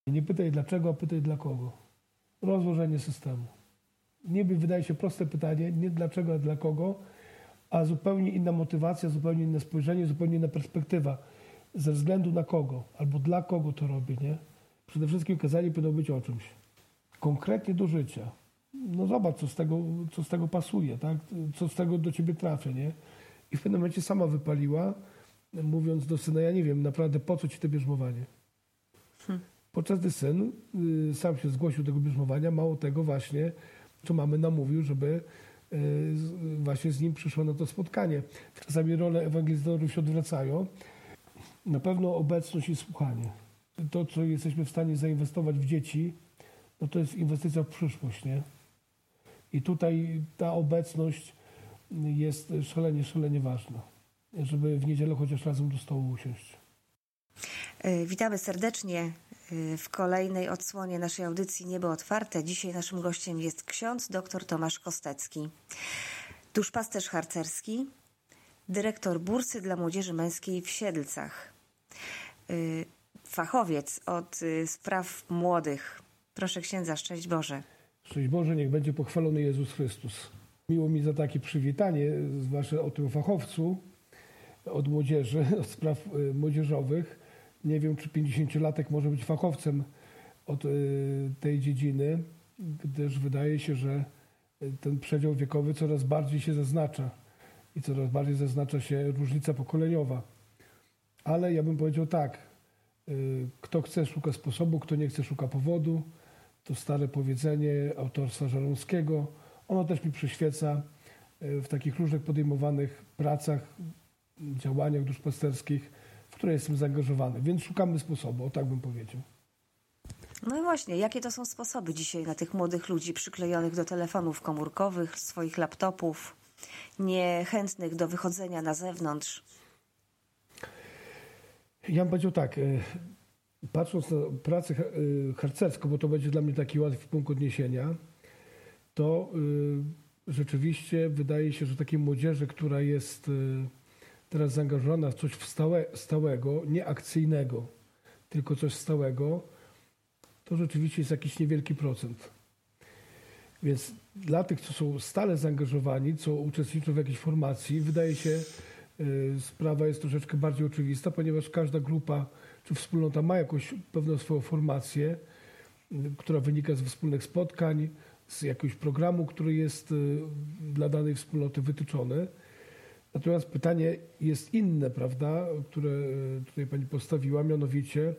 Nie pytaj dlaczego, a pytaj dla kogo. Rozłożenie systemu. Niby wydaje się proste pytanie, nie dlaczego, a dla kogo, a zupełnie inna motywacja, zupełnie inne spojrzenie, zupełnie inna perspektywa. Ze względu na kogo, albo dla kogo to robię, nie? Przede wszystkim kazanie powinno być o czymś. Konkretnie do życia. No zobacz, co z tego pasuje, tak? Co z tego do ciebie trafia, nie? I w pewnym momencie sama wypaliła, mówiąc do syna, ja nie wiem naprawdę po co ci to bierzmowanie. Podczas gdy syn sam się zgłosił do tego bierzmowania, mało tego właśnie, co mamy namówił, żeby właśnie z nim przyszło na to spotkanie. Czasami role ewangelizatorów się odwracają. Na pewno obecność i słuchanie. To, co jesteśmy w stanie zainwestować w dzieci, no to jest inwestycja w przyszłość, nie? I tutaj ta obecność jest szalenie ważna, żeby w niedzielę chociaż razem do stołu usiąść. Witamy serdecznie w kolejnej odsłonie naszej audycji Niebo Otwarte. Dzisiaj naszym gościem jest ksiądz dr Tomasz Kostecki, duszpasterz harcerski, dyrektor bursy dla młodzieży męskiej w Siedlcach, fachowiec od spraw młodych. Proszę księdza, szczęść Boże. Szczęść Boże, niech będzie pochwalony Jezus Chrystus. Miło mi za takie przywitanie, zwłaszcza o tym fachowcu od młodzieży, od spraw młodzieżowych. Nie wiem, czy 50-latek może być fachowcem od tej dziedziny, gdyż wydaje się, że ten przedział wiekowy coraz bardziej się zaznacza i coraz bardziej zaznacza się różnica pokoleniowa. Ale ja bym powiedział tak, kto chce, szuka sposobu, kto nie chce, szuka powodu. To stare powiedzenie autorstwa Żaromskiego. Ono też mi przyświeca w takich różnych podejmowanych pracach, działaniach duszpasterskich, w które jestem zaangażowany. Więc szukamy sposobu, o tak bym powiedział. No i właśnie, jakie to są sposoby dzisiaj na tych młodych ludzi przyklejonych do telefonów komórkowych, swoich laptopów, niechętnych do wychodzenia na zewnątrz? Ja bym powiedział tak, patrząc na pracę harcerską, bo to będzie dla mnie taki łatwy punkt odniesienia, to rzeczywiście wydaje się, że takiej młodzieży, która jest teraz zaangażowana w coś stałego, nie akcyjnego, tylko coś stałego, to rzeczywiście jest jakiś niewielki procent. Więc dla tych, co są stale zaangażowani, co uczestniczą w jakiejś formacji, wydaje się, sprawa jest troszeczkę bardziej oczywista, ponieważ każda grupa czy wspólnota ma jakąś pewną swoją formację, która wynika ze wspólnych spotkań, z jakiegoś programu, który jest dla danej wspólnoty wytyczony. Natomiast pytanie jest inne, prawda, które tutaj pani postawiła, mianowicie,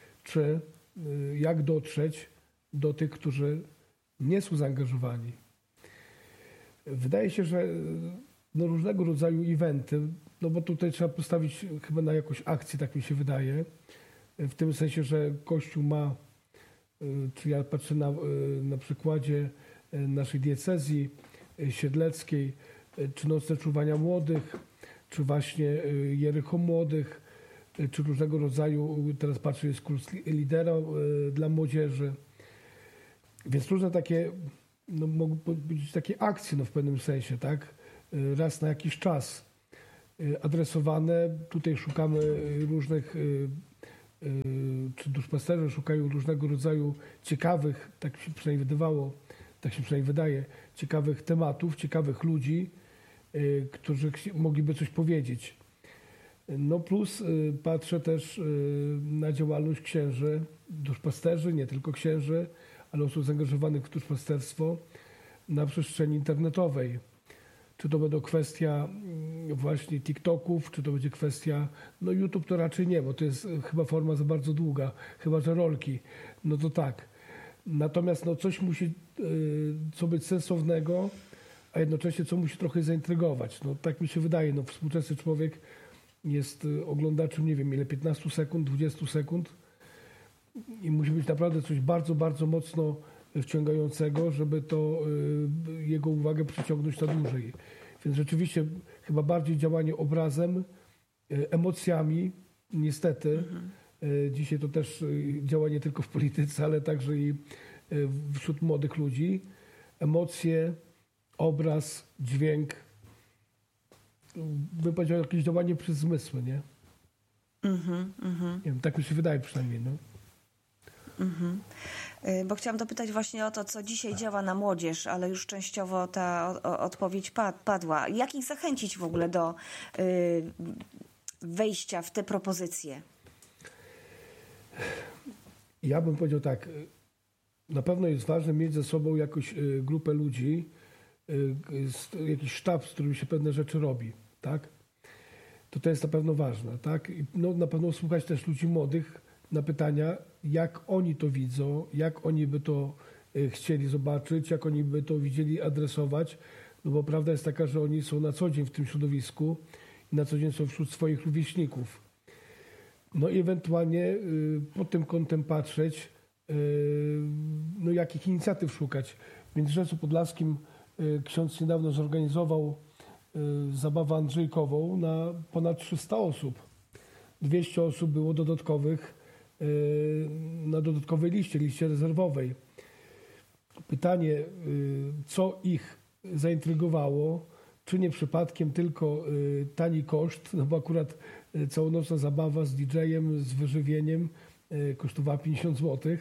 jak dotrzeć do tych, którzy nie są zaangażowani. Wydaje się, że różnego rodzaju eventy, bo tutaj trzeba postawić chyba na jakąś akcję, tak mi się wydaje, w tym sensie, że Kościół ma, czy ja patrzę na przykładzie naszej diecezji siedleckiej, czy nocne czuwania młodych, czy właśnie Jericho młodych, czy różnego rodzaju, teraz patrzę, jest kurs lidera dla młodzieży. Więc różne takie, mogą być takie akcje w pewnym sensie, tak? Raz na jakiś czas adresowane. Tutaj szukamy różnych, czy duszpasterze szukają różnego rodzaju ciekawych, tak się przynajmniej wydawało, tak się przynajmniej wydaje, ciekawych tematów, ciekawych ludzi, którzy mogliby coś powiedzieć. No plus patrzę też na działalność księży, duszpasterzy, nie tylko księży, ale osób zaangażowanych w duszpasterstwo na przestrzeni internetowej. Czy to będą kwestia właśnie TikToków, czy to będzie kwestia, YouTube to raczej nie, bo to jest chyba forma za bardzo długa, chyba że rolki, no to tak. Natomiast coś musi co być sensownego, a jednocześnie co musi trochę zaintrygować. Tak mi się wydaje, współczesny człowiek jest oglądaczem, nie wiem ile, 15 sekund, 20 sekund i musi być naprawdę coś bardzo, bardzo mocno wciągającego, żeby to jego uwagę przyciągnąć na dłużej. Więc rzeczywiście chyba bardziej działanie obrazem, emocjami, niestety. Dzisiaj to też działa nie tylko w polityce, ale także i wśród młodych ludzi. Emocje, obraz, dźwięk. Bym powiedział, jakieś działanie przez zmysły, nie? Nie wiem, tak mi się wydaje przynajmniej, Bo chciałam dopytać właśnie o to, co dzisiaj działa na młodzież, ale już częściowo ta odpowiedź padła. Jak ich zachęcić w ogóle do wejścia w te propozycje? Ja bym powiedział tak, na pewno jest ważne mieć ze sobą jakąś grupę ludzi, jakiś sztab, z którym się pewne rzeczy robi, tak? To jest na pewno ważne, tak? I no, na pewno słuchać też ludzi młodych na pytania, jak oni to widzą, jak oni by to chcieli zobaczyć, jak oni by to widzieli adresować, no bo prawda jest taka, że oni są na co dzień w tym środowisku i na co dzień są wśród swoich rówieśników. No i ewentualnie pod tym kątem patrzeć, no jakich inicjatyw szukać. W Międzyrzeczu Podlaskim ksiądz niedawno zorganizował zabawę andrzejkową na ponad 300 osób. 200 osób było dodatkowych na dodatkowej liście rezerwowej. Pytanie, co ich zaintrygowało, czy nie przypadkiem tylko tani koszt, no bo akurat całonocna zabawa z DJ-em, z wyżywieniem kosztowała 50 zł.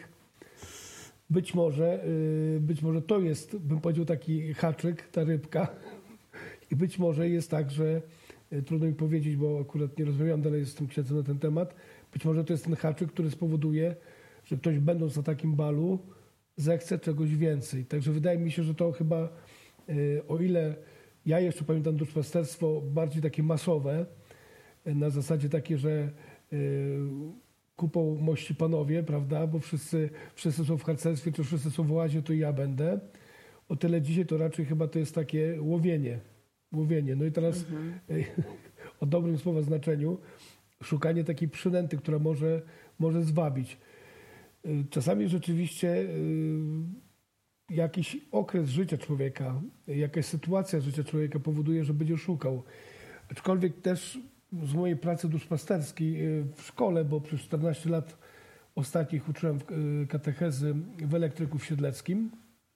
Być może to jest, bym powiedział, taki haczyk, ta rybka. I być może jest tak, że trudno mi powiedzieć, bo akurat nie rozmawiam dalej z tym księdzem na ten temat. Być może to jest ten haczyk, który spowoduje, że ktoś będąc na takim balu zechce czegoś więcej. Także wydaje mi się, że to chyba, o ile ja jeszcze pamiętam duszpasterstwo bardziej takie masowe, na zasadzie takie, że kupą mości panowie, prawda, bo wszyscy są w harcerstwie, czy wszyscy są w oazie, to i ja będę. O tyle dzisiaj to raczej chyba to jest takie łowienie. No i teraz o dobrym słowa znaczeniu szukanie takiej przynęty, która może zwabić. Czasami rzeczywiście jakiś okres życia człowieka, jakaś sytuacja życia człowieka powoduje, że będzie szukał. Aczkolwiek też z mojej pracy duszpasterskiej w szkole, bo przez 14 lat ostatnich uczyłem katechezy w Elektryku w Siedleckim,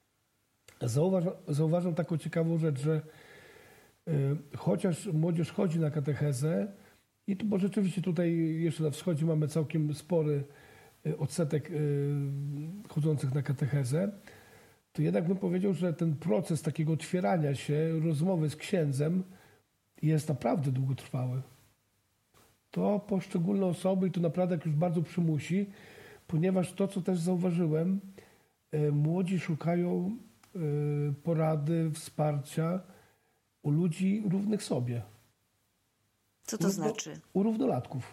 zauważam taką ciekawą rzecz, że chociaż młodzież chodzi na katechezę i bo rzeczywiście tutaj jeszcze na wschodzie mamy całkiem spory odsetek chodzących na katechezę, to jednak bym powiedział, że ten proces takiego otwierania się, rozmowy z księdzem jest naprawdę długotrwały. To poszczególne osoby, i to naprawdę już bardzo przymusi, ponieważ to, co też zauważyłem, młodzi szukają porady, wsparcia u ludzi równych sobie. Co to znaczy? U równolatków.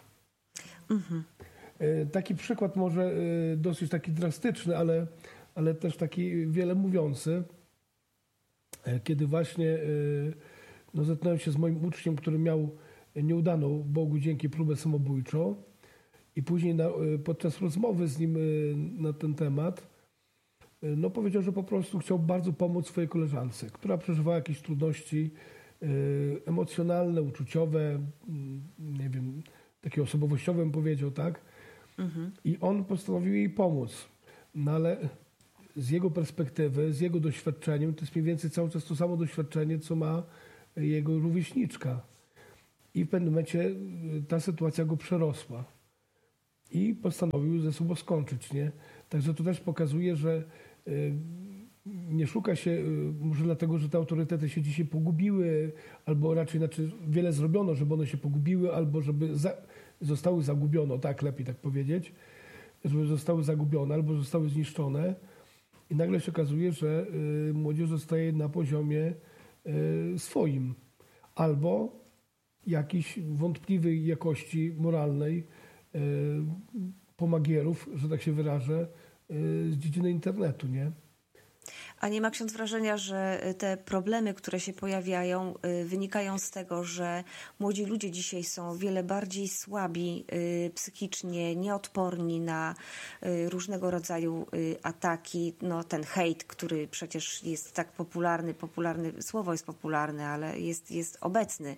Taki przykład może dosyć taki drastyczny, ale też taki wiele mówiący. Kiedy właśnie zetknąłem się z moim uczniem, który miał nieudaną, Bogu dzięki, próbę samobójczą i później podczas rozmowy z nim na ten temat powiedział, że po prostu chciał bardzo pomóc swojej koleżance, która przeżywała jakieś trudności emocjonalne, uczuciowe, nie wiem, takie osobowościowe bym powiedział, tak? I on postanowił jej pomóc. No ale z jego perspektywy, z jego doświadczeniem, to jest mniej więcej cały czas to samo doświadczenie, co ma jego rówieśniczka. I w pewnym momencie ta sytuacja go przerosła. I postanowił ze sobą skończyć, nie? Także to też pokazuje, że nie szuka się, może dlatego, że te autorytety się dzisiaj pogubiły, albo raczej wiele zrobiono, żeby one się pogubiły, albo żeby zostały zagubione, tak, lepiej tak powiedzieć, żeby zostały zagubione, albo zostały zniszczone. I nagle się okazuje, że młodzież zostaje na poziomie swoim. Albo jakiejś wątpliwej jakości moralnej pomagierów, że tak się wyrażę, z dziedziny internetu, nie? A nie ma ksiądz wrażenia, że te problemy, które się pojawiają, wynikają z tego, że młodzi ludzie dzisiaj są o wiele bardziej słabi psychicznie, nieodporni na różnego rodzaju ataki, ten hejt, który przecież jest tak popularny, słowo jest popularne, ale jest obecny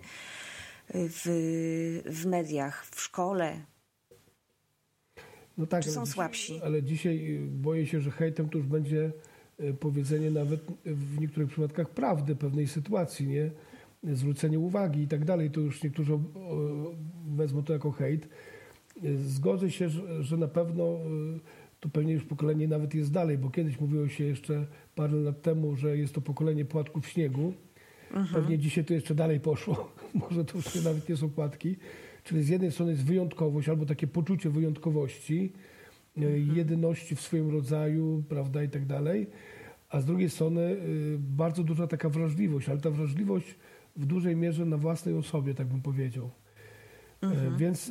w mediach, w szkole. No tak, czy są słabsi? Ale dzisiaj boję się, że hejtem to już będzie powiedzenie nawet w niektórych przypadkach prawdy pewnej sytuacji, nie? Zwrócenie uwagi i tak dalej. To już niektórzy wezmą to jako hejt. Zgodzę się, że na pewno to pewnie już pokolenie nawet jest dalej, bo kiedyś mówiło się jeszcze parę lat temu, że jest to pokolenie płatków śniegu. Pewnie dzisiaj to jeszcze dalej poszło. Może to już nawet nie są płatki. Czyli z jednej strony jest wyjątkowość albo takie poczucie wyjątkowości, jedyności w swoim rodzaju, prawda, i tak dalej. A z drugiej strony bardzo duża taka wrażliwość, ale ta wrażliwość w dużej mierze na własnej osobie, tak bym powiedział. Więc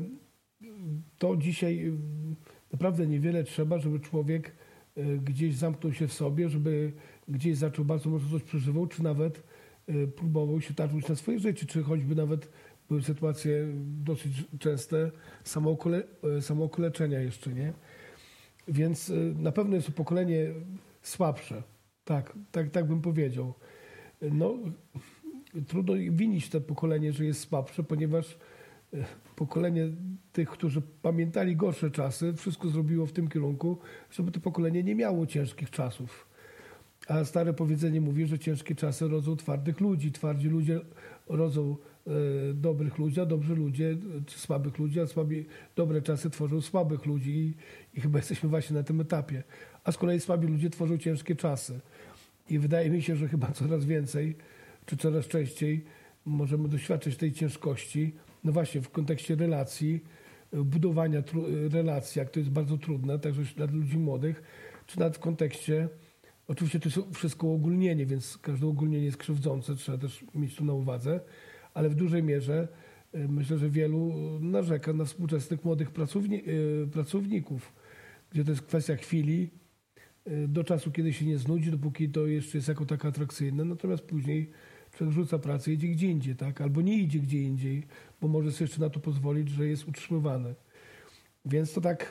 to dzisiaj naprawdę niewiele trzeba, żeby człowiek gdzieś zamknął się w sobie, żeby gdzieś zaczął bardzo mocno coś przeżywał, czy nawet próbował się targnąć na swoje życie, czy choćby nawet były sytuacje dosyć częste samookaleczenia jeszcze, nie? Więc na pewno jest to pokolenie słabsze. Tak bym powiedział. No, trudno winić to pokolenie, że jest słabsze, ponieważ pokolenie tych, którzy pamiętali gorsze czasy, wszystko zrobiło w tym kierunku, żeby to pokolenie nie miało ciężkich czasów. A stare powiedzenie mówi, że ciężkie czasy rodzą twardych ludzi. Twardzi ludzie rodzą dobrych ludzi, a dobrzy ludzie czy słabych ludzi, a dobre czasy tworzą słabych ludzi i chyba jesteśmy właśnie na tym etapie. A z kolei słabi ludzie tworzą ciężkie czasy. I wydaje mi się, że chyba coraz więcej, czy coraz częściej możemy doświadczyć tej ciężkości, no właśnie w kontekście relacji, budowania relacji, jak to jest bardzo trudne, także dla ludzi młodych, czy nawet w kontekście, oczywiście to jest wszystko uogólnienie, więc każde uogólnienie jest krzywdzące, trzeba też mieć to na uwadze, ale w dużej mierze myślę, że wielu narzeka na współczesnych młodych pracowników, gdzie to jest kwestia chwili, do czasu, kiedy się nie znudzi, dopóki to jeszcze jest jako tak atrakcyjne, natomiast później człowiek rzuca pracę, idzie gdzie indziej, tak? Albo nie idzie gdzie indziej, bo może sobie jeszcze na to pozwolić, że jest utrzymywany. Więc to tak,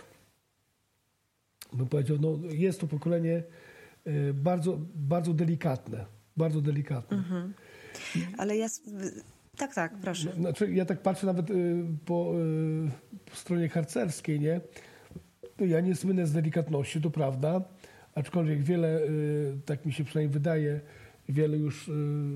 bym powiedział, no jest to pokolenie bardzo, bardzo delikatne. Bardzo delikatne. Ale ja... Tak, proszę. Znaczy, ja tak patrzę nawet po stronie harcerskiej, nie? To ja nie słynę z delikatności, to prawda, aczkolwiek wiele, tak mi się przynajmniej wydaje, wiele już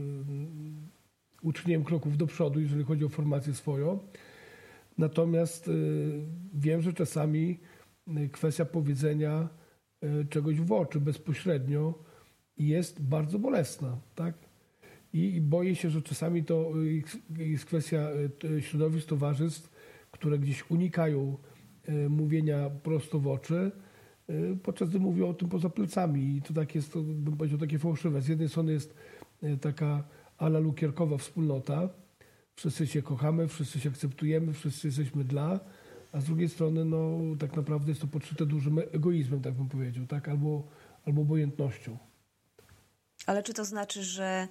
uczyniłem kroków do przodu, jeżeli chodzi o formację swoją. Natomiast wiem, że czasami kwestia powiedzenia czegoś w oczy bezpośrednio jest bardzo bolesna, tak? I boję się, że czasami to jest kwestia środowisk, towarzystw, które gdzieś unikają mówienia prosto w oczy, podczas gdy mówią o tym poza plecami. I to tak jest, to bym powiedział, takie fałszywe. Z jednej strony jest taka ala lukierkowa wspólnota. Wszyscy się kochamy, wszyscy się akceptujemy, wszyscy jesteśmy dla, a z drugiej strony no, tak naprawdę jest to podszyte dużym egoizmem, tak bym powiedział, tak? Albo obojętnością. Ale czy to znaczy, że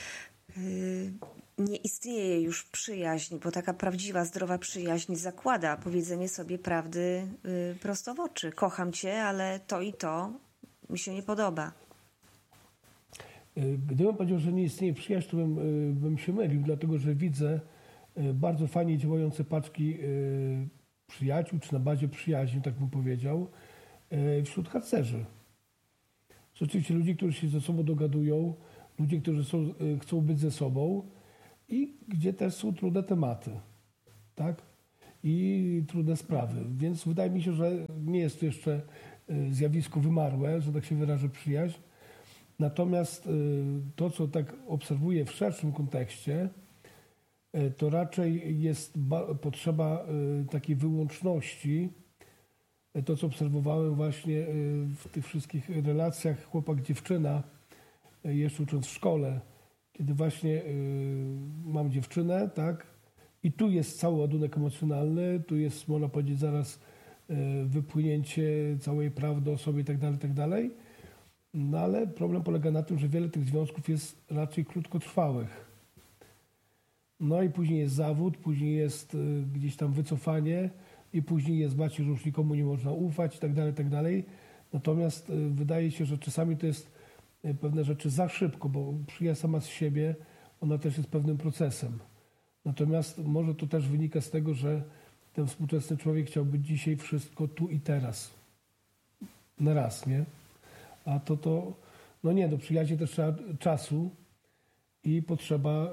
nie istnieje już przyjaźń, bo taka prawdziwa, zdrowa przyjaźń zakłada powiedzenie sobie prawdy prosto w oczy. Kocham cię, ale to i to mi się nie podoba. Gdybym powiedział, że nie istnieje przyjaźń, to bym się mylił, dlatego że widzę bardzo fajnie działające paczki przyjaciół, czy na bazie przyjaźni, tak bym powiedział, wśród harcerzy. Rzeczywiście ludzi, którzy się ze sobą dogadują, ludzie, którzy chcą być ze sobą i gdzie też są trudne tematy, tak? I trudne sprawy. Więc wydaje mi się, że nie jest to jeszcze zjawisko wymarłe, że tak się wyrażę, przyjaźń. Natomiast to, co tak obserwuję w szerszym kontekście, to raczej jest potrzeba takiej wyłączności. To, co obserwowałem właśnie w tych wszystkich relacjach chłopak-dziewczyna, jeszcze ucząc w szkole, kiedy właśnie mam dziewczynę, tak, i tu jest cały ładunek emocjonalny, tu jest, można powiedzieć, zaraz wypłynięcie całej prawdy o sobie i tak dalej. No ale problem polega na tym, że wiele tych związków jest raczej krótkotrwałych. No i później jest zawód, później jest gdzieś tam wycofanie i później jest bacie, że już nikomu nie można ufać i tak dalej. Natomiast wydaje się, że czasami to jest pewne rzeczy za szybko, bo przyjaźń sama z siebie, ona też jest pewnym procesem. Natomiast może to też wynika z tego, że ten współczesny człowiek chciałby dzisiaj wszystko tu i teraz. Na raz, nie? A no nie, do przyjaźni też trzeba czasu i potrzeba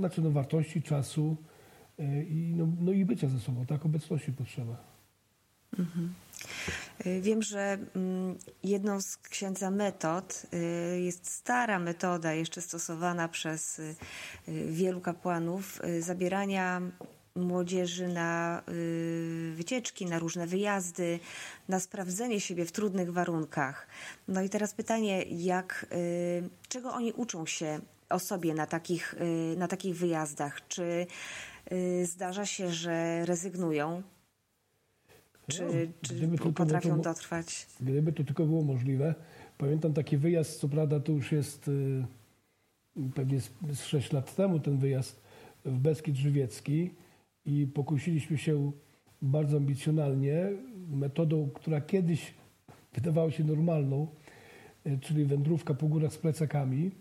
wartości, czasu i bycia ze sobą, tak? Obecności potrzeba. Wiem, że jedną z księdza metod jest stara metoda, jeszcze stosowana przez wielu kapłanów, zabierania młodzieży na wycieczki, na różne wyjazdy, na sprawdzenie siebie w trudnych warunkach. No i teraz pytanie, czego oni uczą się o sobie na takich wyjazdach? Czy zdarza się, że rezygnują? Czy potrafią dotrwać? Gdyby to tylko było możliwe. Pamiętam taki wyjazd, co prawda to już jest pewnie z 6 lat temu ten wyjazd w Beskid Żywiecki i pokusiliśmy się bardzo ambicjonalnie metodą, która kiedyś wydawała się normalną, czyli wędrówka po górach z plecakami,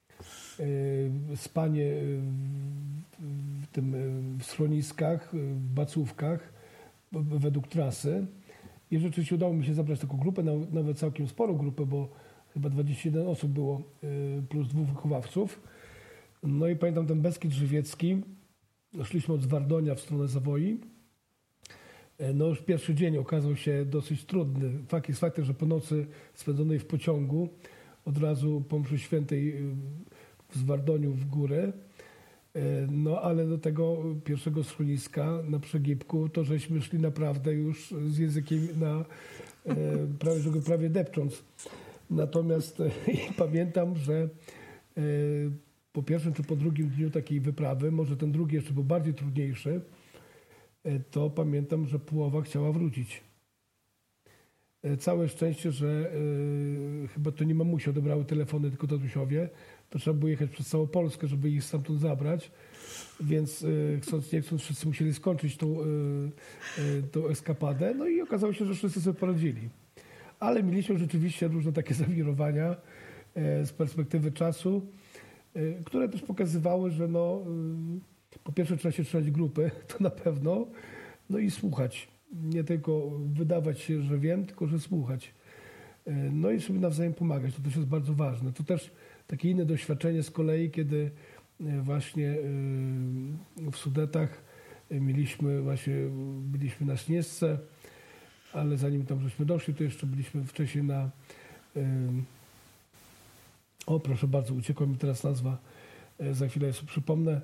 spanie w schroniskach, w bacówkach według trasy. I rzeczywiście udało mi się zabrać taką grupę, nawet całkiem sporą grupę, bo chyba 21 osób było, plus 2 wychowawców. No i pamiętam ten Beskid Żywiecki. Szliśmy od Zwardonia w stronę Zawoi. No już pierwszy dzień okazał się dosyć trudny. Fakt jest faktem, że po nocy spędzonej w pociągu od razu po mszy świętej w Zwardoniu w górę. No ale do tego pierwszego schroniska na przegibku to żeśmy szli naprawdę już z językiem prawie depcząc. Natomiast pamiętam, że po pierwszym czy po drugim dniu takiej wyprawy, może ten drugi jeszcze był bardziej trudniejszy, to pamiętam, że połowa chciała wrócić. Całe szczęście, że chyba to nie mamusie odebrały telefony, tylko tatusiowie. To trzeba było jechać przez całą Polskę, żeby ich stamtąd zabrać. Więc chcąc nie chcąc, wszyscy musieli skończyć tą eskapadę. No i okazało się, że wszyscy sobie poradzili. Ale mieliśmy rzeczywiście różne takie zawirowania z perspektywy czasu, które też pokazywały, że po pierwsze trzeba się trzymać grupy, to na pewno, no i słuchać. Nie tylko wydawać się, że wiem, tylko że słuchać. No i sobie nawzajem pomagać, to też jest bardzo ważne. To też takie inne doświadczenie z kolei, kiedy właśnie w Sudetach byliśmy na Śnieżce, ale zanim tam żeśmy doszli, to jeszcze byliśmy wcześniej proszę bardzo, uciekła mi teraz nazwa, za chwilę sobie przypomnę.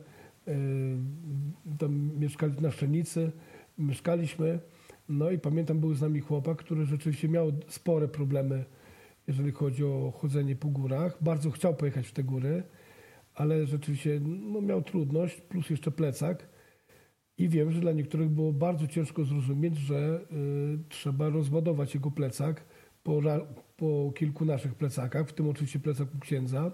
Tam na Szczenicy, mieszkaliśmy, no i pamiętam, był z nami chłopak, który rzeczywiście miał spore problemy, jeżeli chodzi o chodzenie po górach. Bardzo chciał pojechać w te góry, ale rzeczywiście miał trudność, plus jeszcze plecak. I wiem, że dla niektórych było bardzo ciężko zrozumieć, że trzeba rozładować jego plecak po kilku naszych plecakach, w tym oczywiście plecaku księdza,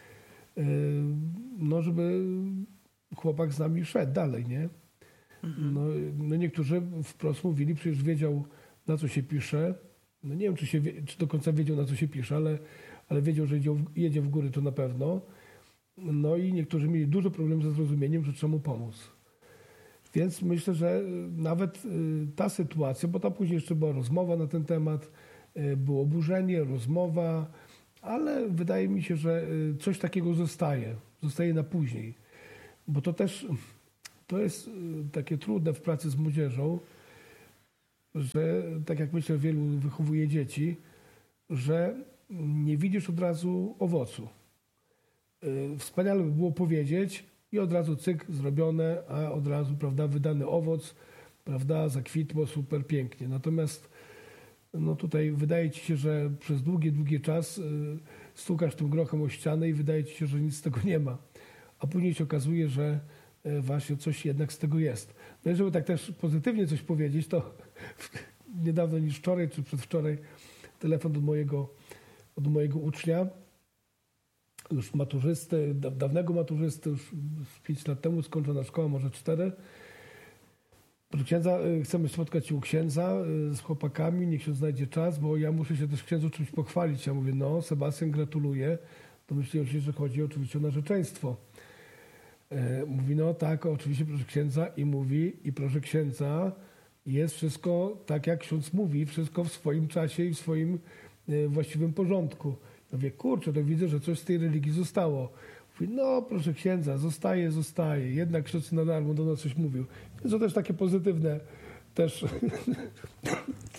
żeby chłopak z nami szedł dalej, nie? No niektórzy wprost mówili, przecież wiedział, na co się pisze. No nie wiem, czy do końca wiedział, na co się pisze, ale wiedział, że jedzie w góry, to na pewno. No i niektórzy mieli duży problem ze zrozumieniem, że trzeba mu pomóc. Więc myślę, że nawet ta sytuacja, bo tam później jeszcze była rozmowa na ten temat, było oburzenie, rozmowa, ale wydaje mi się, że coś takiego zostaje na później. Bo to jest takie trudne w pracy z młodzieżą, że tak jak myślę, wielu wychowuje dzieci, że nie widzisz od razu owocu. Wspaniale by było powiedzieć i od razu cyk, zrobione, a od razu, prawda, wydany owoc, prawda, zakwitło, super, pięknie. Natomiast tutaj wydaje ci się, że przez długi czas stukasz tym grochem o ścianę i wydaje ci się, że nic z tego nie ma. A później się okazuje, że właśnie coś jednak z tego jest. No i żeby tak też pozytywnie coś powiedzieć, to niedawno niż wczoraj czy przedwczoraj telefon od mojego ucznia, już maturzysty, dawnego maturzysty, już 5 lat temu skończona szkoła, może 4. Proszę księdza, chcemy spotkać się u księdza z chłopakami, niech się znajdzie czas, bo ja muszę się też księdzu czymś pochwalić. Ja mówię, Sebastian, gratuluję. To myślę, że chodzi oczywiście o narzeczeństwo. Mówi, tak, oczywiście, proszę księdza. I mówi, i proszę księdza, jest wszystko tak, jak ksiądz mówi, wszystko w swoim czasie i w swoim właściwym porządku. Ja mówię, kurczę, to widzę, że coś z tej religii zostało. Mówi, proszę księdza, zostaje. Jednak ksiądz na darmo do nas coś mówił. Więc to też takie pozytywne też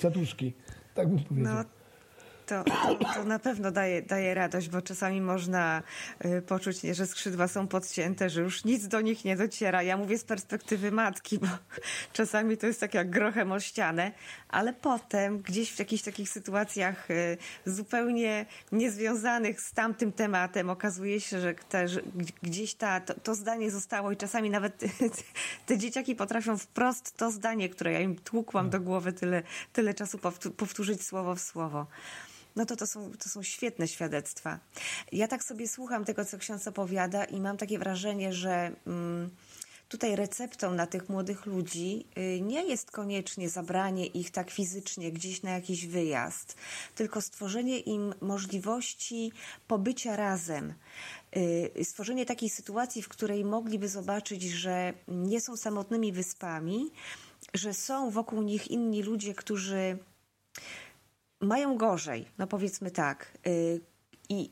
kwiatuszki, tak bym powiedział. No. To na pewno daje radość, bo czasami można poczuć, że skrzydła są podcięte, że już nic do nich nie dociera. Ja mówię z perspektywy matki, bo czasami to jest tak jak grochem o ścianę, ale potem gdzieś w jakichś takich sytuacjach zupełnie niezwiązanych z tamtym tematem okazuje się, że gdzieś to zdanie zostało i czasami nawet te dzieciaki potrafią wprost to zdanie, które ja im tłukłam do głowy tyle czasu powtórzyć słowo w słowo. No to są świetne świadectwa. Ja tak sobie słucham tego, co ksiądz opowiada i mam takie wrażenie, że tutaj receptą na tych młodych ludzi nie jest koniecznie zabranie ich tak fizycznie gdzieś na jakiś wyjazd, tylko stworzenie im możliwości pobycia razem. Stworzenie takiej sytuacji, w której mogliby zobaczyć, że nie są samotnymi wyspami, że są wokół nich inni ludzie, którzy mają gorzej, no powiedzmy tak. I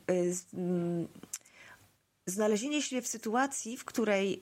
znalezienie siebie w sytuacji, w której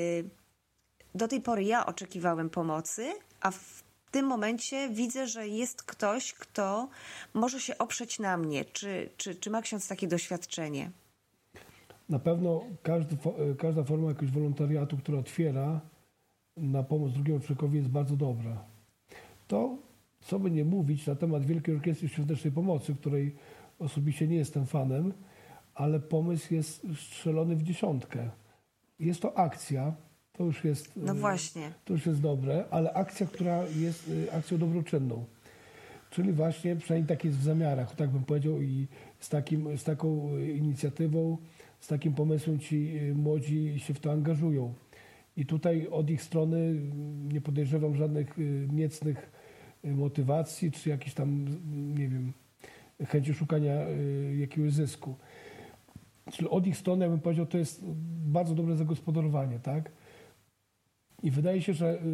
do tej pory ja oczekiwałem pomocy, a w tym momencie widzę, że jest ktoś, kto może się oprzeć na mnie. Czy ma ksiądz takie doświadczenie? Na pewno każda forma jakiegoś wolontariatu, która otwiera na pomoc drugiemu człowiekowi, jest bardzo dobra. To, co by nie mówić na temat Wielkiej Orkiestry Świątecznej Pomocy, której osobiście nie jestem fanem, ale pomysł jest strzelony w dziesiątkę. Jest to akcja, to już jest, no właśnie. To już jest dobre, ale akcja, która jest akcją dobroczynną. Czyli właśnie, przynajmniej tak jest w zamiarach, tak bym powiedział, i z taką inicjatywą, z takim pomysłem ci młodzi się w to angażują. I tutaj od ich strony nie podejrzewam żadnych niecnych motywacji, czy jakiejś tam, nie wiem, chęci szukania jakiegoś zysku. Czyli od ich strony, ja bym powiedział, to jest bardzo dobre zagospodarowanie, tak? I wydaje się, że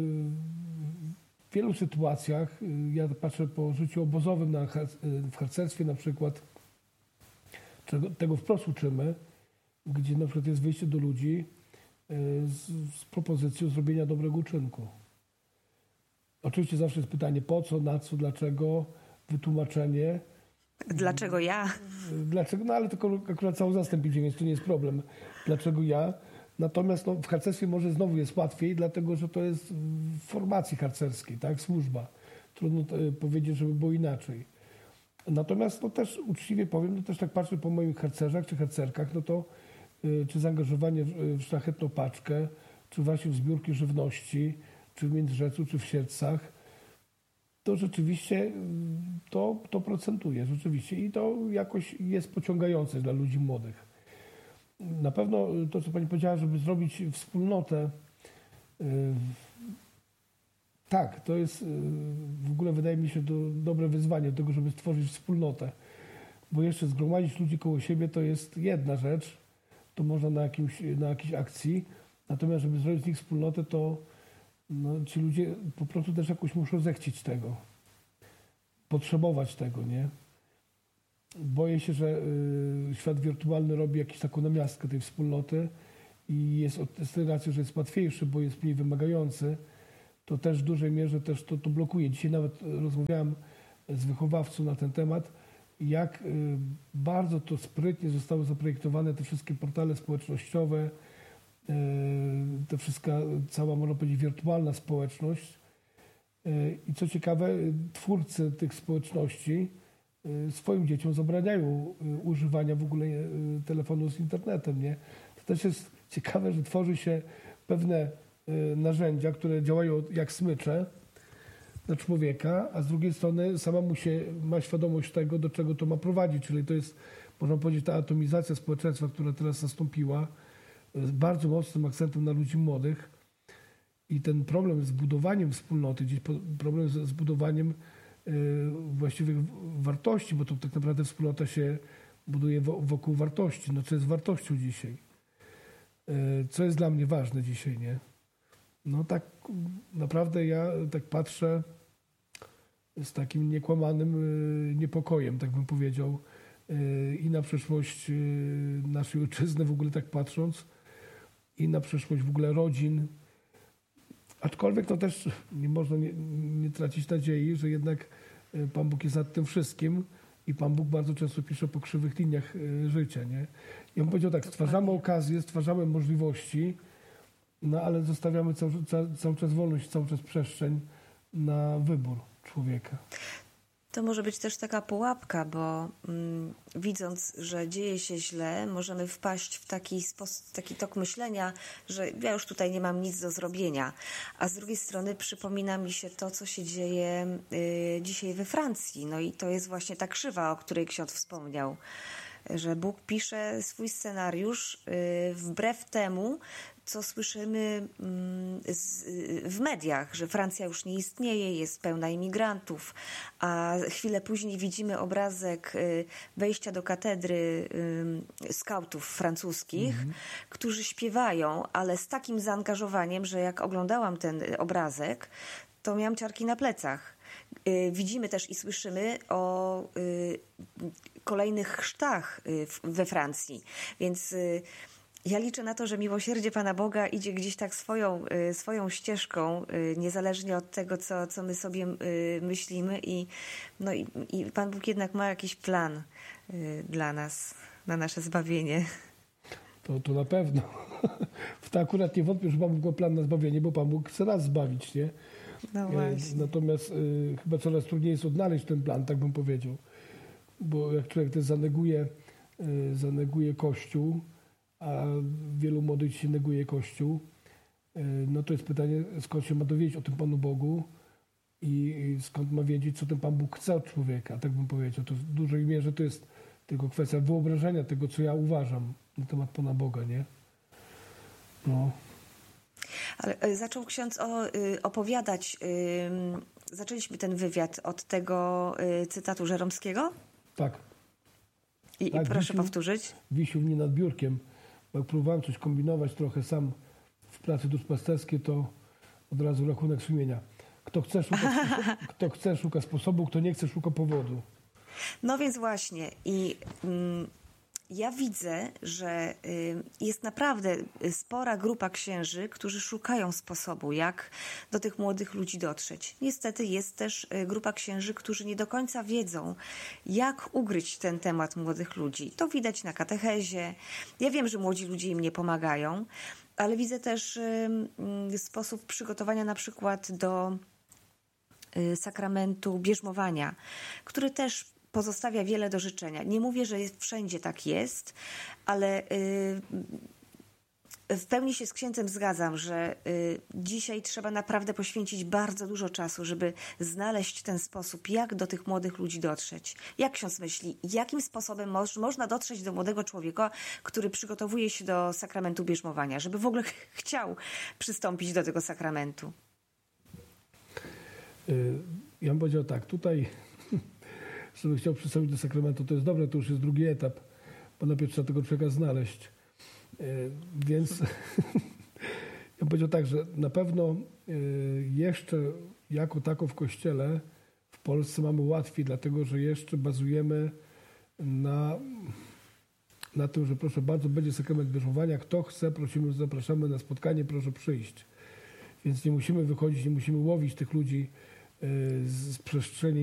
w wielu sytuacjach, ja patrzę po życiu obozowym w harcerstwie na przykład, tego wprost uczymy, gdzie na przykład jest wyjście do ludzi z propozycją zrobienia dobrego uczynku. Oczywiście zawsze jest pytanie po co, na co, dlaczego, wytłumaczenie. Dlaczego ja? Dlaczego? No ale to akurat cały zastęp idzie, więc to nie jest problem. Dlaczego ja? Natomiast w harcerstwie może znowu jest łatwiej, dlatego że to jest w formacji harcerskiej, tak? Służba. Trudno powiedzieć, żeby było inaczej. Natomiast też uczciwie powiem, też tak patrzę po moich harcerzach czy harcerkach, czy zaangażowanie w szlachetną paczkę, czy właśnie w zbiórki żywności, czy w Międzyrzeczu, czy w Siedlcach, to rzeczywiście to procentuje rzeczywiście i to jakoś jest pociągające dla ludzi młodych. Na pewno to, co pani powiedziała, żeby zrobić wspólnotę, tak, to jest w ogóle wydaje mi się to dobre wyzwanie do tego, żeby stworzyć wspólnotę. Bo jeszcze zgromadzić ludzi koło siebie to jest jedna rzecz, to można na jakiejś akcji, natomiast żeby zrobić z nich wspólnotę, to ci ludzie po prostu też jakoś muszą zechcieć tego, potrzebować tego, nie? Boję się, że świat wirtualny robi jakąś taką namiastkę tej wspólnoty i jest z tej racji, że jest łatwiejszy, bo jest mniej wymagający, to też w dużej mierze też to blokuje. Dzisiaj nawet rozmawiałem z wychowawcą na ten temat, jak bardzo to sprytnie zostały zaprojektowane te wszystkie portale społecznościowe, cała, można powiedzieć, wirtualna społeczność. I co ciekawe, twórcy tych społeczności swoim dzieciom zabraniają używania w ogóle telefonu z internetem, nie? To też jest ciekawe, że tworzy się pewne narzędzia, które działają jak smycze na człowieka, a z drugiej strony samemu ma świadomość tego, do czego to ma prowadzić, czyli to jest, można powiedzieć, ta atomizacja społeczeństwa, która teraz nastąpiła, z bardzo mocnym akcentem na ludzi młodych i ten problem z budowaniem wspólnoty, gdzieś problem z budowaniem właściwych wartości, bo to tak naprawdę wspólnota się buduje wokół wartości. No co jest wartością dzisiaj? Co jest dla mnie ważne dzisiaj, nie? No tak naprawdę ja tak patrzę z takim niekłamanym niepokojem, tak bym powiedział, i na przyszłość naszej ojczyzny w ogóle tak patrząc, i na przyszłość w ogóle rodzin. Aczkolwiek to też nie można nie tracić nadziei, że jednak Pan Bóg jest nad tym wszystkim i Pan Bóg bardzo często pisze po krzywych liniach życia. Nie? Ja bym powiedział tak, stwarzamy okazje, stwarzamy możliwości, no ale zostawiamy cały czas wolność, cały czas przestrzeń na wybór człowieka. To może być też taka pułapka, bo widząc, że dzieje się źle, możemy wpaść w taki tok myślenia, że ja już tutaj nie mam nic do zrobienia. A z drugiej strony przypomina mi się to, co się dzieje dzisiaj we Francji. No i to jest właśnie ta krzywa, o której ksiądz wspomniał, że Bóg pisze swój scenariusz wbrew temu, co słyszymy w mediach, że Francja już nie istnieje, jest pełna imigrantów, a chwilę później widzimy obrazek wejścia do katedry skautów francuskich, którzy śpiewają, ale z takim zaangażowaniem, że jak oglądałam ten obrazek, to miałam ciarki na plecach. Widzimy też i słyszymy o kolejnych chrztach we Francji, więc ja liczę na to, że miłosierdzie Pana Boga idzie gdzieś tak swoją ścieżką, niezależnie od tego, co my sobie myślimy i Pan Bóg jednak ma jakiś plan dla nas, na nasze zbawienie. To na pewno. W to akurat nie wątpię, że Pan Bóg ma plan na zbawienie, bo Pan Bóg chce nas zbawić, nie? No właśnie. Natomiast chyba coraz trudniej jest odnaleźć ten plan, tak bym powiedział. Bo jak człowiek też zaneguje Kościół, a wielu młodych się neguje Kościół, no to jest pytanie, skąd się ma dowiedzieć o tym Panu Bogu i skąd ma wiedzieć, co ten Pan Bóg chce od człowieka, tak bym powiedział. To w dużej mierze to jest tylko kwestia wyobrażenia tego, co ja uważam na temat Pana Boga, nie? No. Ale zaczął ksiądz opowiadać, zaczęliśmy ten wywiad od tego cytatu Żeromskiego? Tak. I proszę powtórzyć. Wisił mnie nad biurkiem. Jak próbowałem coś kombinować trochę sam w pracy duszpasterskiej, to od razu rachunek sumienia. Kto chce, szuka sposobu, kto nie chce, szuka powodu. No więc właśnie. I ja widzę, że jest naprawdę spora grupa księży, którzy szukają sposobu, jak do tych młodych ludzi dotrzeć. Niestety jest też grupa księży, którzy nie do końca wiedzą, jak ugryźć ten temat młodych ludzi. To widać na katechezie. Ja wiem, że młodzi ludzie im nie pomagają, ale widzę też sposób przygotowania na przykład do sakramentu bierzmowania, który też pozostawia wiele do życzenia. Nie mówię, że wszędzie tak jest, ale w pełni się z księdzem zgadzam, że dzisiaj trzeba naprawdę poświęcić bardzo dużo czasu, żeby znaleźć ten sposób, jak do tych młodych ludzi dotrzeć. Jak ksiądz myśli, jakim sposobem można dotrzeć do młodego człowieka, który przygotowuje się do sakramentu bierzmowania, żeby w ogóle chciał przystąpić do tego sakramentu? Ja bym powiedział tak, tutaj żeby chciał przystąpić do sakramentu, to jest dobre, to już jest drugi etap, bo najpierw trzeba tego człowieka znaleźć. Więc ja bym powiedział tak, że na pewno jeszcze jako tako w Kościele w Polsce mamy łatwiej, dlatego że jeszcze bazujemy na tym, że proszę bardzo, będzie sakrament bierzmowania. Kto chce, prosimy, zapraszamy na spotkanie, proszę przyjść. Więc nie musimy wychodzić, nie musimy łowić tych ludzi z przestrzeni